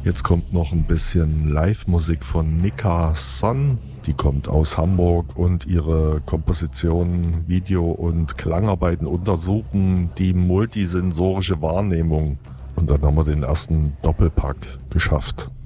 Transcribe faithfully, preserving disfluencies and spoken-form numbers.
Jetzt kommt noch ein bisschen Live-Musik von Nika Son. Die kommt aus Hamburg und ihre Kompositionen, Video- und Klangarbeiten untersuchen die multisensorische Wahrnehmung. Und dann haben wir den ersten Doppelpack geschafft.